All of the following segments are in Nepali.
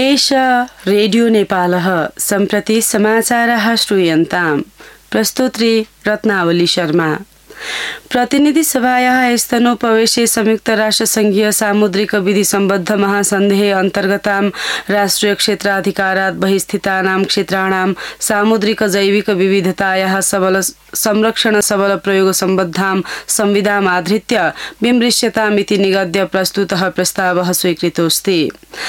एष रेडियो नेपालः सम्प्रति समाचारः श्रूयन्ताम्। प्रस्तुत्री रत्नावली शर्मा। प्रतिनिधि सभायाः स्तनोपवेशे संयुक्त राष्ट्र संघीय सामुद्रिक विधि सम्बद्ध महासन्धेः अन्तर्गतां राष्ट्रिय क्षेत्राधिकारात् बहिस्थितानां क्षेत्राणां सामुद्रिक जैविक विविधतायाः सबल संरक्षण सबल प्रयोग सम्बद्धां संविधाम् आधृत्य विमृश्यतामिति निगद्य प्रस्तुतः प्रस्तावः स्वीकृतोऽस्ति।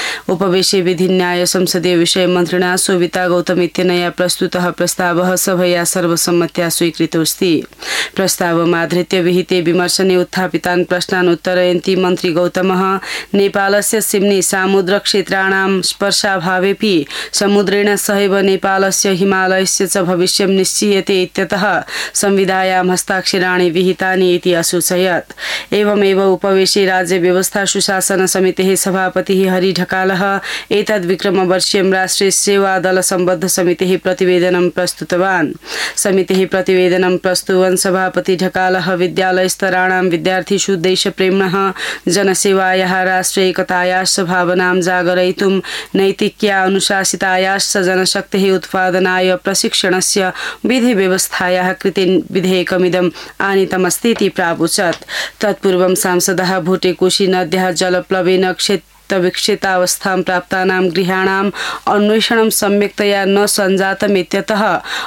उपवेशे विधिन्याय संसदीय विषय मन्त्रिणा सोविता गौतम इत्यनया प्रस्तुतः प्रस्तावः सभया सर्वसम्मत्या स्वीकृतोऽस्ति। प्रस्तावमाधृत्य विहिते विमर्शने उत्थापितान् प्रश्नान् उत्तरयन्ती मन्त्री गौतमः नेपालस्य सिम्नी सामुद्रक्षेत्राणां स्पर्शाभावेऽपि समुद्रेण सहैव नेपालस्य हिमालयस्य च भविष्यं निश्चीयते इत्यतः संविधायां हस्ताक्षराणि विहितानि इति असूचयत्। एवमेव उपवेशे राज्य व्यवस्था सुशासन समितेः सभापतिः हरि ढकालः एतद्विक्रमवर्षीयं राष्ट्रिय सेवा दल सम्बद्ध समितेः प्रतिवेदनं प्रस्तुतवान्। समितेः प्रतिवेदनं प्रस्तुवन् सभापति ढकालः विद्यालयस्तराणां विद्यार्थिषु देशप्रेम्णः जनसेवायाः राष्ट्रियैकतायाश्च भावनां जागरयितुं नैतिक्या अनुशासितायाश्च जनशक्तेः उत्पादनाय प्रशिक्षणस्य विधिव्यवस्थायाः कृते विधेयकमिदम् आनीतमस्ति इति प्रावोचत्। तत्पूर्वं सांसदः भोटेकोशी नद्याः जलप्लवेन विक्षिप्तावस्थां प्राप्तानां गृहाणाम् अन्वेषणं सम्यक्तया न सञ्जातमित्यतः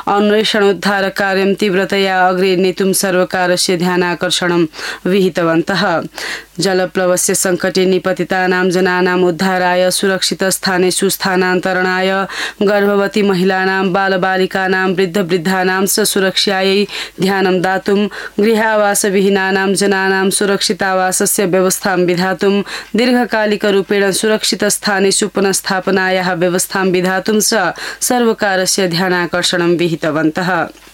अन्वेषणोद्धारकार्यं तीव्रतया अग्रे नेतुं सर्वकारस्य ध्यानाकर्षणं विहितवन्तः। जलप्लवस्य सङ्कटे निपतितानां जनानाम् उद्धाराय सुरक्षितस्थानेषु स्थानान्तरणाय गर्भवती महिलानां बालबालिकानां वृद्धवृद्धानां च सुरक्षायै ध्यानं दातुं गृहावासविहीनानां जनानां सुरक्षितावासस्य व्यवस्थां विधातुं दीर्घकालिकरूपेण सुरक्षितस्थानेषु पुनस्थापनायाः व्यवस्थां विधातुं च सर्वकारस्य ध्यानाकर्षणं विहितवन्तः।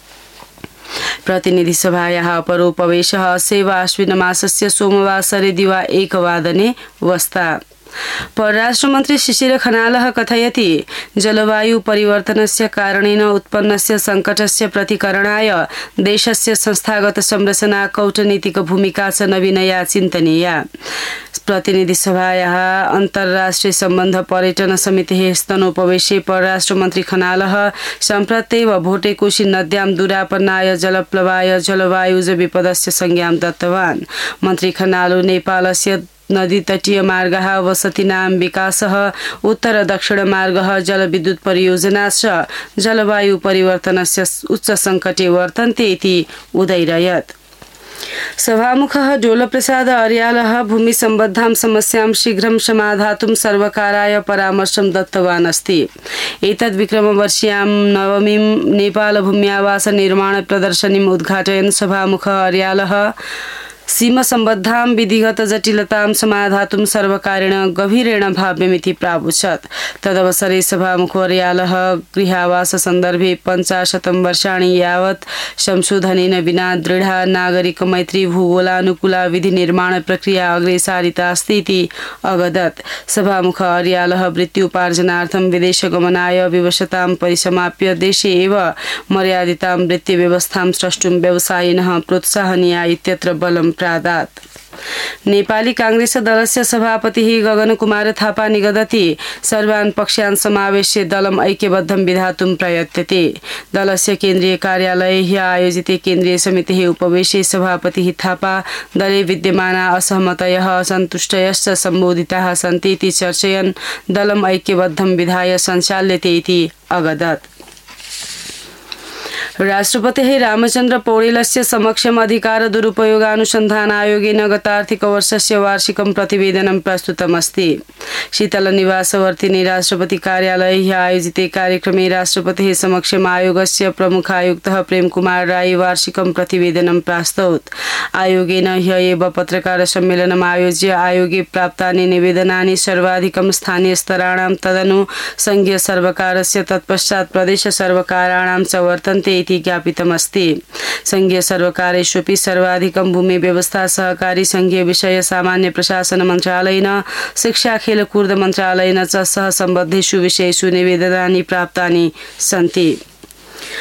प्रतिनिधि सभायाः अपरोपवेशः असेव आश्विनमासस्य सोमवासरे दिवा 1 वादने वस्ता। परराष्ट्रमन्त्री शिशिर खनालः कथयति जलवायु परिवर्तनस्य कारणेन उत्पन्नस्य सङ्कटस्य प्रतिकरणाय देशस्य संस्थागत संरचना कौटनीतिक भूमिका च नवीनया चिन्तनीया। प्रतिनिधि सभायाः अन्तर्राष्ट्रिय सम्बन्ध पर्यटन समितेः स्तनोपवेशे परराष्ट्रमन्त्री खनालः सम्प्रत्येव भोटेकोशी नद्यां दुरापन्नाय जलप्लवाय जलवायुज विपदस्य संज्ञां दत्तवान्। मन्त्री खनालो नेपालस्य नदीतटीय मार्गः वसतीनां विकासः उत्तर दक्षिण मार्गः जलविद्युत परियोजनाश्च जलवायु परिवर्तनस्य उच्च सङ्कटे वर्तन्ते इति उदैरयत्। सभामुखः डोलप्रसाद अर्यालः भूमिसम्बद्धां समस्यां शीघ्रं समाधातुं सर्वकाराय परामर्शं दत्तवान् अस्ति। एतद्विक्रमवर्षीयां 9वीं नेपाल भूम्यावास निर्माण प्रदर्शनीम् उद्घाटयन् सभामुखः अर्यालः सीमसम्बद्धां विधिगत जटिलतां समाधातुं सर्वकारेण गभीरेण भाव्यमिति प्रावोचत्। तदवसरे सभामुखवर्यालः गृहावास सन्दर्भे 50 वर्षाणि यावत् संशोधनेन विना दृढा नागरिक मैत्री भूगोलानुकूला विधि निर्माण प्रक्रिया अग्रे सारिता अस्ति इति अवदत्। सभामुखवर्यालः वृत्त्युपार्जनार्थं विदेशगमनाय विवशतां परिसमाप्य देशे एव मर्यादितां वृत्तिव्यवस्थां स्रष्टुं व्यवसायिनः प्रोत्साहनीया इत्यत्र बलं प्रादात्। नेपाली कांग्रेस दलस्य सभापतिः गगन कुमार थापा निगदति सर्वान् पक्षान् समावेश्य दलम् ऐक्यबद्धं विधातुं प्रयत्यते। दलस्य केन्द्रीय कार्यालये ह्यः आयोजिते केन्द्रीय समितेः उपवेशे सभापतिः थापा दले विद्यमाना असहमतयः असन्तुष्टयश्च सम्बोधिताः सन्ति इति चर्चयन् दलम् ऐक्यबद्धं विधाय सञ्चाल्यते इति अवदत्। राष्ट्रपतिः रामचन्द्र पौडेलस्य समक्षम् अधिकार दुरुपयोगानुसन्धान आयोगेन गतार्थिकवर्षस्य वार्षिकं प्रतिवेदनं प्रस्तुतमस्ति। शीतलनिवासवर्तिनि राष्ट्रपति कार्यालये आयोजिते कार्यक्रमे राष्ट्रपतिः समक्षम् आयोगस्य प्रमुख आयुक्तः प्रेम कुमार राय वार्षिकं प्रतिवेदनं प्रास्तौत्। आयोगेन ह्यः एव पत्रकार सम्मेलनम् आयोज्य आयोगे प्राप्तानि निवेदनानि सर्वाधिकं स्थानीयस्तराणां तदनु संघीय सर्वकारस्य तत्पश्चात् प्रदेश सर्वकाराणां च वर्तन्ते इति ज्ञापितमस्ति। संघीय सर्वकारेष्वपि सर्वाधिकं भूमि व्यवस्था सहकारी संघीय विषय सामान्य प्रशासन मन्त्रालयेन शिक्षा खेलकूद मन्त्रालयेन च सह सम्बद्धेषु विषयेषु निवेदनानि प्राप्तानि सन्ति।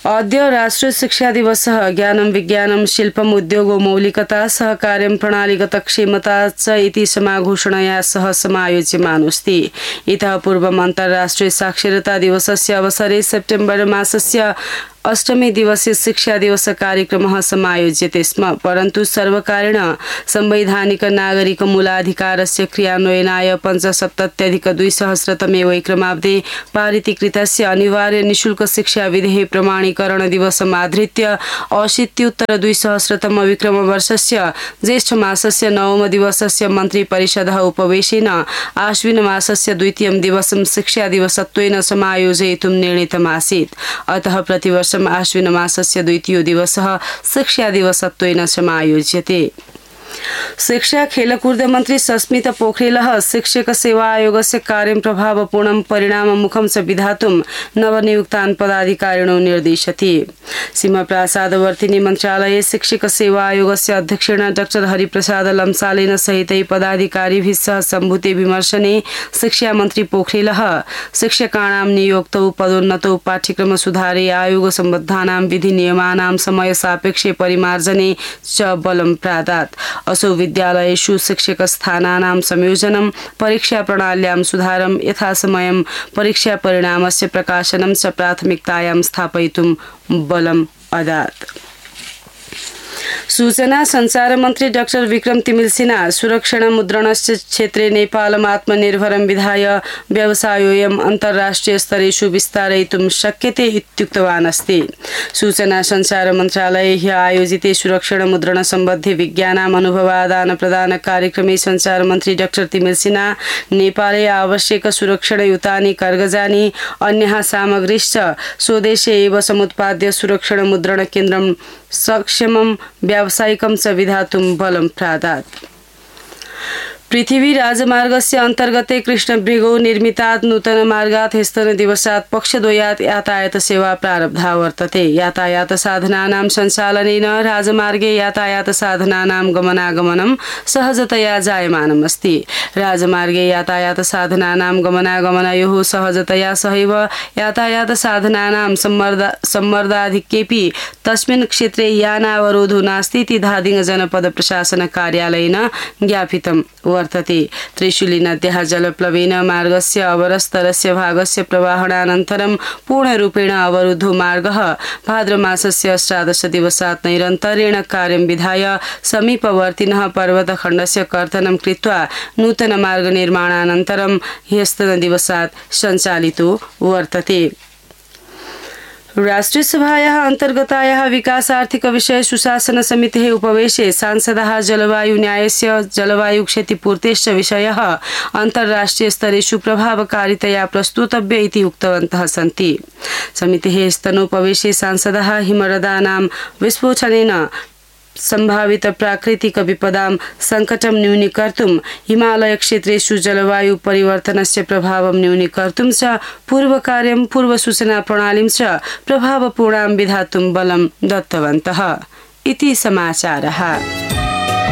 अद्य राष्ट्रिय शिक्षा दिवसः ज्ञानं विज्ञानं शिल्पम् उद्योगो मौलिकता सहकार्यं प्रणालीगत क्षमता च इति समाघोषणया सह समायोज्यमानोऽस्ति। इतः पूर्वम् अन्ताराष्ट्रिय साक्षरता दिवसस्य अवसरे सेप्टेम्बर मासस्य अष्टमी दिवसीय शिक्षा दिवस कार्यक्रमः समायोज्यते स्म, परन्तु सर्वकारेण संवैधानिक नागरिक मूलाधिकारस्य क्रियान्वयनाय 75+200तमे वैक्रमाब्दे पारितीकृतस्य अनिवार्य निःशुल्क शिक्षा विधेः प्रमाणीकरण दिवसमाधृत्य 80-200तम विक्रमवर्षस्य ज्येष्ठमासस्य 9 दिवसस्य मन्त्रिपरिषदः उपवेशेन आश्विन मासस्य 2 दिवसं शिक्षा दिवसत्वेन समायोजयितुं निर्णीतमासीत्। अतः प्रतिवर्ष आश्विन मासस्य 2 दिवसः शिक्षा दिवसत्वेन समायोज्यते। शिक्षा खेलकूद मन्त्री सस्मित पोखरेलः शिक्षक सेवा आयोगस्य कार्यं प्रभावपूर्णं परिणाममुखं च विधातुं नवनियुक्तान् पदाधिकारिणो निर्दिशति। सीमाप्रासादवर्तिनी मन्त्रालये शिक्षक सेवा आयोगस्य अध्यक्षेण डाक्टर हरिप्रसाद लम्सालेन सहितै पदाधिकारिभिः सह सम्भूते विमर्शने शिक्षा मन्त्री पोखरेलः शिक्षकाणां नियोक्तौ पदोन्नतौ पाठ्यक्रम सुधारे आयोग सम्बद्धानां विधि नियमानां समय सापेक्षे परिमार्जने च बलं प्रादात्। असौ विद्यालयेषु शिक्षक स्थानानां संयोजनं परीक्षा प्रणाल्यां सुधारं यथासमयं परीक्षा परिणामस्य प्रकाशनं च प्राथमिकतायां स्थापयितुं बलम् अदात्। सूचना संचार मन्त्री डाक्टर विक्रम तिमिल्सिना सुरक्षण मुद्रणस्य क्षेत्रे नेपालम् आत्मनिर्भरं विधाय व्यवसायोऽयम् अन्तर्राष्ट्रिय स्तरेषु विस्तारयितुं शक्यते इत्युक्तवान् अस्ति। सूचना संचार मन्त्रालये ह्यः आयोजिते सुरक्षण मुद्रण सम्बद्धे विज्ञानाम् अनुभवादान प्रदान कार्यक्रमे संचार मन्त्री डाक्टर तिमिल्सिना नेपाले आवश्यक सुरक्षणयुतानि कर्गजानि अन्याः सामग्रीश्च स्वदेशे एव समुत्पाद्य सुरक्षण मुद्रण केन्द्रं सक्षमं व्यावसायिकं च विधातुं बलं प्रादात्। पृथ्वी राजमार्गस्य अन्तर्गते कृष्णमृगौ निर्मितात् नूतन मार्गात् ह्यस्तन दिवसात् पक्षद्वयात् यातायात सेवा प्रारब्धा वर्तते। यातायात साधनानां सञ्चालनेन राजमार्गे यातायात साधनानां गमनागमनं सहजतया जायमानम् अस्ति। राजमार्गे यातायात साधनानां गमनागमनयोः सहजतया सहैव यातायात साधनानां सम्मर्दाधिक्येपि तस्मिन् क्षेत्रे यानावरोधो नास्ति इति धादिङ जनपद प्रशासन कार्यालयेन ज्ञापितं वर्तते। त्रिशूली नद्याः जलप्लवेन मार्गस्य अवरस्तरस्य भागस्य प्रवाहणानन्तरं पूर्णरूपेण अवरुद्धो मार्गः भाद्रमासस्य 18 दिवसात् नैरन्तर्येण कार्यं विधाय समीपवर्तिनः पर्वतखण्डस्य कर्तनं कृत्वा नूतन मार्ग निर्माणानन्तरं ह्यस्तन दिवसात् सञ्चालितो वर्तते। राष्ट्रिय सभायाः अन्तर्गतायाः विकासार्थिक विषय सुशासन समितेः उपवेशे सांसदाः जलवायु न्यायस्य जलवायु क्षतिपूर्तेश्च विषयः अन्तर्राष्ट्रिय स्तरेषु प्रभावकारितया प्रस्तुतव्य इति उक्तवन्तः सन्ति। समितेः स्तनोपवेशे सांसदाः हिमरदानां विस्फोटनेन सम्भावित प्राकृतिक विपदां संकटं न्यूनीकर्तुं हिमालय क्षेत्रेषु जलवायु परिवर्तनस्य प्रभावं न्यूनीकर्तुं च पूर्वकार्यं पूर्वसूचना प्रणालीं च प्रभावपूर्णां विधातुं बलं दत्तवन्तः इति समाचारः।